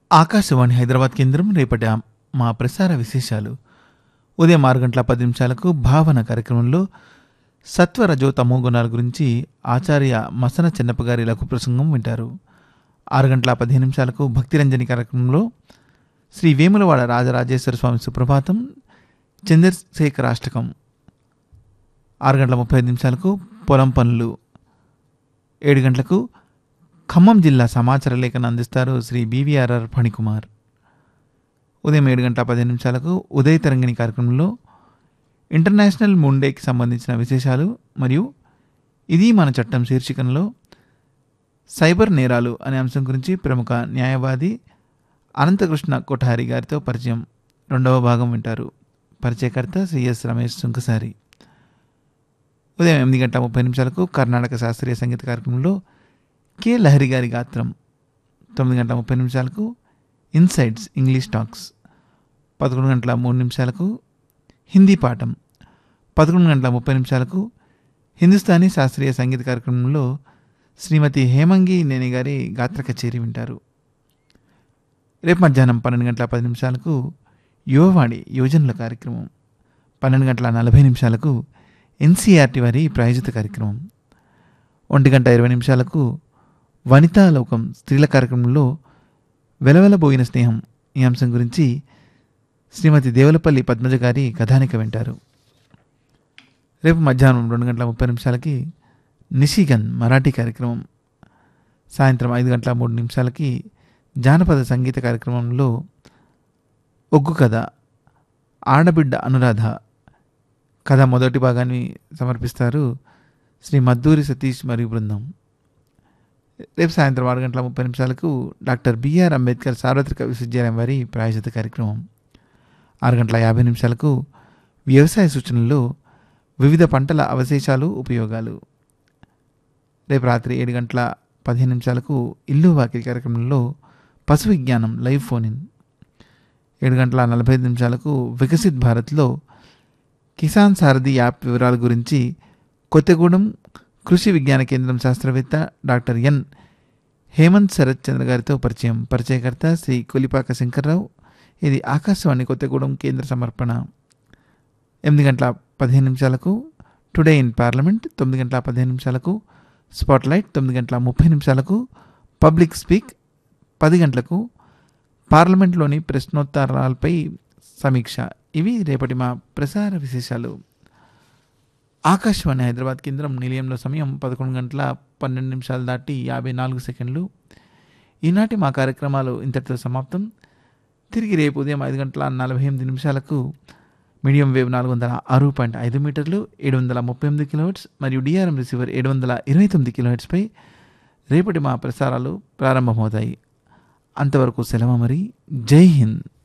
ఆకాశవాణి హైదరాబాద్ కేంద్రం రేపటి మా ప్రసార విశేషాలు. ఉదయం 6:10 భావన కార్యక్రమంలో సత్వరజో తమో గుణాల గురించి ఆచార్య మసన చెన్నప్ప గారి లఘు ప్రసంగం వింటారు. 6:15 భక్తిరంజని కార్యక్రమంలో శ్రీ వేములవాడ రాజరాజేశ్వర స్వామి సుప్రభాతం చంద్రశేఖరాష్టకం. 6:35 పొలం పనులు. 7 గంటలకు ఖమ్మం జిల్లా సమాచార లేఖను అందిస్తారు శ్రీ బీవీఆర్ఆర్ ఫణికుమార్. ఉదయం 7:15 ఉదయ తరంగిణి కార్యక్రమంలో ఇంటర్నేషనల్ మూన్ డేకి సంబంధించిన విశేషాలు మరియు ఇది మన చట్టం శీర్షికలో సైబర్ నేరాలు అనే అంశం గురించి ప్రముఖ న్యాయవాది అనంతకృష్ణ కొఠారి గారితో పరిచయం 2వ భాగం వింటారు. పరిచయకర్త శ్రీఎస్ రమేష్ సుంకసారి. ఉదయం 8:30 కర్ణాటక శాస్త్రీయ సంగీత కార్యక్రమంలో కె లహరి గారి గాత్రం. 9:30 ఇన్సైట్స్ ఇంగ్లీష్ టాక్స్. 11:03 హిందీ పాఠం. 11:30 హిందుస్థానీ శాస్త్రీయ సంగీత కార్యక్రమంలో శ్రీమతి హేమంగి నేని గారి గాత్ర కచేరీ వింటారు. రేపు మధ్యాహ్నం 12:10 యువవాణి యోజనల కార్యక్రమం. 12:40 ఎన్సీఆర్టీ వారి ప్రాయోజిత కార్యక్రమం. 1:20 వనితాలోకం స్త్రీల కార్యక్రమంలో వెలవెలబోయిన స్నేహం ఈ అంశం గురించి శ్రీమతి దేవులపల్లి పద్మజ గారి కథానిక వింటారు. రేపు మధ్యాహ్నం 2:30 నిషిగన్ మరాఠీ కార్యక్రమం. సాయంత్రం 5:03 జానపద సంగీత కార్యక్రమంలో ఒగ్గు కథ ఆడబిడ్డ అనురాధ కథ మొదటి భాగాన్ని సమర్పిస్తారు శ్రీ మద్దూరి సతీష్ మరియు బృందం. రేపు సాయంత్రం 6:30 డాక్టర్ బిఆర్ అంబేద్కర్ సార్వత్రిక విశ్వవిద్యాలయం వారి ప్రాయోజిత కార్యక్రమం. 6:50 వ్యవసాయ సూచనల్లో వివిధ పంటల అవశేషాలు ఉపయోగాలు. రేపు రాత్రి 7:15 ఇల్లు వాకిలి కార్యక్రమంలో పశు విజ్ఞానం లైవ్ ఫోన్ ఇన్. 7:45 వికసిత్ భారత్లో కిసాన్ సారథి యాప్ వివరాల గురించి కొత్తగూడెం కృషి విజ్ఞాన కేంద్రం శాస్త్రవేత్త డాక్టర్ ఎన్ హేమంత్ శరత్ చంద్ర గారితో పరిచయం. పరిచయకర్త శ్రీ కొలిపాక శంకర్రావు. ఇది ఆకాశవాణి కొత్తగూడెం కేంద్ర సమర్పణ. 8:15 today in parliament. 9:15 spotlight. 9:30 public speak. 10 గంటలకు పార్లమెంట్లోని ప్రశ్నోత్తరాలపై సమీక్ష. ఇవి రేపటి మా ప్రసార విశేషాలు. ఆకాశవాణి హైదరాబాద్ కేంద్రం నిలయంలో సమయం 11:12 ఈనాటి మా కార్యక్రమాలు ఇంతటితో సమాప్తం. తిరిగి రేపు ఉదయం 5:48 మీడియం వేవ్ 406.5 మీటర్లు 738 కిలోహెర్ట్జ్ మరియు డిఆర్ఎం రిసీవర్ 729 కిలోహెర్ట్జ్పై రేపటి మా ప్రసారాలు ప్రారంభమవుతాయి. అంతవరకు సెలవు. మరి జై హింద్.